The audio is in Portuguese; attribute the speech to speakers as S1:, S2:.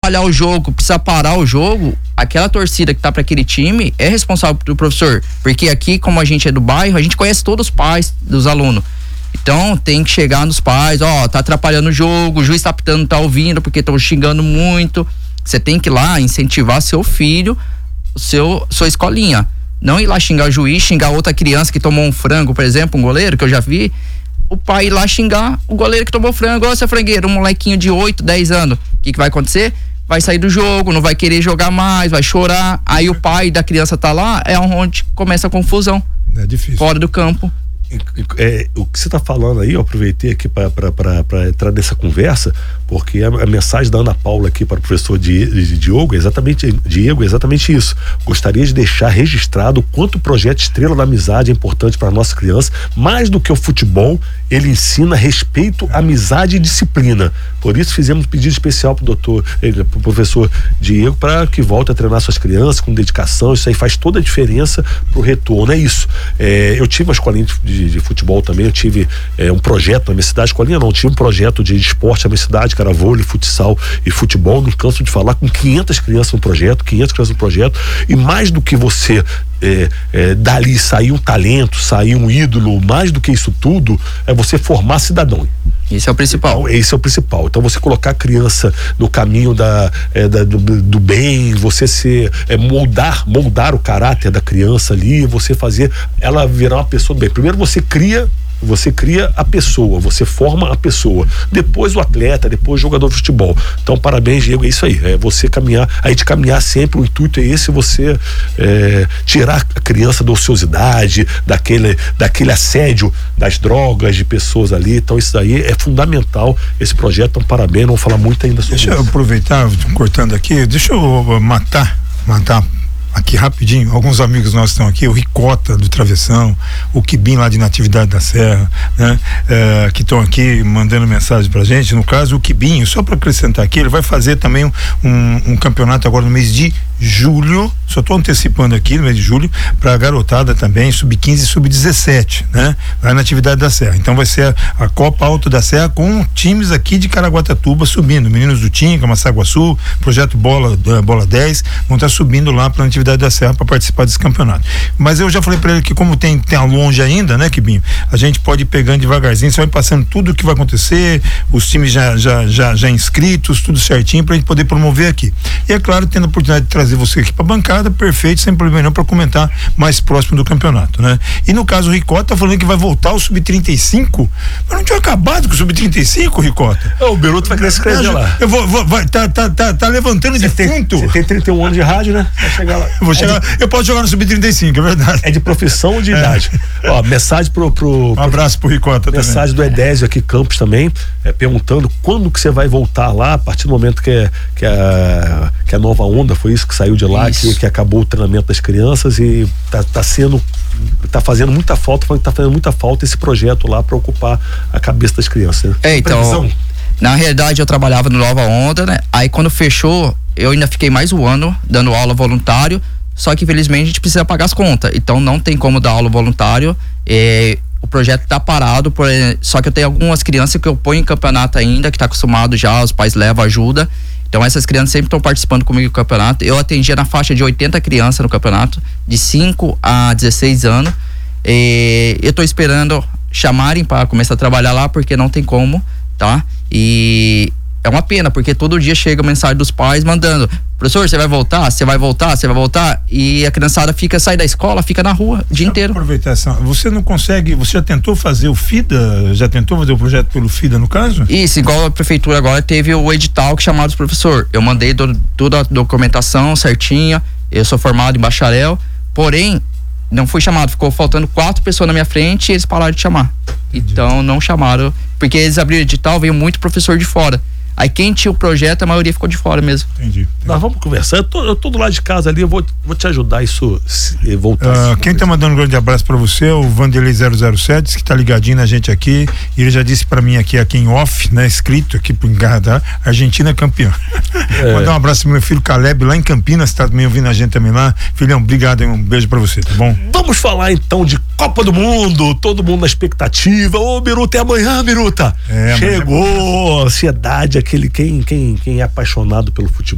S1: atrapalhar o jogo, precisa parar o jogo, aquela torcida que tá para aquele time é responsável do professor, porque aqui, como a gente é do bairro, a gente conhece todos os pais dos alunos. Então tem que chegar nos pais, tá atrapalhando o jogo, o juiz tá pitando, não tá ouvindo porque estão xingando muito. Você tem que ir lá incentivar seu filho, sua escolinha. Não ir lá xingar o juiz, xingar outra criança que tomou um frango, por exemplo, um goleiro, que eu já vi. O pai ir lá xingar o goleiro que tomou frango. Ô, seu frangueiro, um molequinho de 8, 10 anos. O que vai acontecer? Vai sair do jogo, não vai querer jogar mais, vai chorar. Aí o pai da criança tá lá, é onde começa a confusão.
S2: É difícil.
S1: Fora do campo.
S3: O que você está falando aí, eu aproveitei aqui para entrar nessa conversa, porque a mensagem da Ana Paula aqui para o professor Diego é exatamente isso. Gostaria de deixar registrado o quanto o projeto Estrela da Amizade é importante para a nossa criança. Mais do que o futebol, ele ensina respeito, amizade e disciplina. Por isso fizemos um pedido especial pro professor Diego, para que volte a treinar suas crianças com dedicação. Isso aí faz toda a diferença pro retorno. É isso. Eu tive uma escolinha de futebol também, eu tive um projeto na minha cidade, escolinha não, tinha um projeto de esporte na minha cidade, que era vôlei, futsal e futebol. Não canso de falar, com 500 crianças no projeto, e mais do que você dali sair um talento, sair um ídolo, mais do que isso tudo, é você formar cidadão.
S1: Esse é o principal.
S3: Esse é o principal. Então você colocar a criança no caminho do bem, você moldar o caráter da criança ali, você fazer ela virar uma pessoa do bem. Primeiro você cria a pessoa, você forma a pessoa, depois o atleta, depois o jogador de futebol. Então parabéns, Diego, é isso aí, você caminhar, a gente caminhar sempre, o intuito é esse, você tirar a criança da ociosidade, daquele assédio das drogas, de pessoas ali. Então isso aí é fundamental, esse projeto. Então parabéns, não vou falar muito ainda sobre isso.
S2: Deixa eu aproveitar, cortando aqui, deixa eu matar aqui rapidinho, alguns amigos nossos estão aqui, o Ricota do Travessão, o Quibim lá de Natividade da Serra, né? Que estão aqui mandando mensagem pra gente. No caso, o Quibinho, só para acrescentar aqui, ele vai fazer também um campeonato agora no mês de julho, só estou antecipando aqui, no mês de julho, para a garotada também, sub-15 e sub-17, né? Lá na Atividade da Serra. Então vai ser a Copa Alto da Serra com times aqui de Caraguatatuba subindo, meninos do Tinca, Massaguaçu, Projeto Bola 10, vão estar subindo lá para a Atividade da Serra para participar desse campeonato. Mas eu já falei para ele que como tem longe ainda, né, Quibinho, a gente pode ir pegando devagarzinho, só vai passando tudo o que vai acontecer, os times já inscritos, tudo certinho, para a gente poder promover aqui. E é claro, tendo a oportunidade de trazer você aqui pra bancada, perfeito, sem problema nenhum, pra comentar mais próximo do campeonato, né? E no caso, o Ricota tá falando que vai voltar o sub-35, mas não tinha acabado com o sub-35, Ricota?
S3: O Beruto vai querer escrever lá.
S2: Eu tá levantando defunto.
S3: Você tem 31 anos de rádio, né? Vai chegar lá.
S2: Eu posso jogar no sub-35, é verdade.
S3: É de profissão ou de idade? Ó, mensagem
S2: um abraço pro Ricota também.
S3: Mensagem do Edésio aqui, Campos também, perguntando quando que você vai voltar lá, a partir do momento que a nova onda, foi isso que saiu de lá, que acabou o treinamento das crianças, e tá fazendo muita falta, esse projeto lá para ocupar a cabeça das crianças, né?
S1: Então, na realidade eu trabalhava no Nova Onda, né? Aí quando fechou, eu ainda fiquei mais um ano dando aula voluntário, só que infelizmente a gente precisa pagar as contas, então não tem como dar aula voluntário, o projeto tá parado, só que eu tenho algumas crianças que eu ponho em campeonato ainda, que tá acostumado já, os pais levam ajuda. Então essas crianças sempre estão participando comigo do campeonato. Eu atendia na faixa de 80 crianças no campeonato, de 5 a 16 anos. Eu tô esperando chamarem para começar a trabalhar lá, porque não tem como, tá? E é uma pena, porque todo dia chega mensagem dos pais mandando: professor, você vai voltar? Você vai voltar? Você vai voltar? E a criançada sai da escola, fica na rua o dia inteiro.
S2: Aproveitar você não consegue, você já tentou fazer o FIDA? Já tentou fazer o projeto pelo FIDA, no caso?
S1: Isso, igual a prefeitura agora teve o edital que chamaram os professor. Eu mandei toda a documentação certinha, eu sou formado em bacharel, porém, não fui chamado, ficou faltando 4 pessoas na minha frente e eles pararam de chamar. Entendi. Então não chamaram, porque eles abriram o edital, veio muito professor de fora. Aí quem tinha o projeto, a maioria ficou de fora mesmo.
S2: Entendi.
S3: Nós vamos conversar. Eu tô do lado de casa ali, eu vou te ajudar isso voltar.
S2: Quem tá mandando um grande abraço pra você é o Vanderlei 007, que tá ligadinho na gente aqui. E ele já disse pra mim aqui em off, né? Escrito aqui pro Engarra, Argentina é campeã. Mandar um abraço pro meu filho Caleb lá em Campinas, tá também ouvindo a gente também lá. Filhão, obrigado, um beijo pra você, tá bom?
S3: Vamos falar então de Copa do Mundo, todo mundo na expectativa. Ô, Biruta, é amanhã, Biruta. Chegou, ansiedade, quem é apaixonado pelo futebol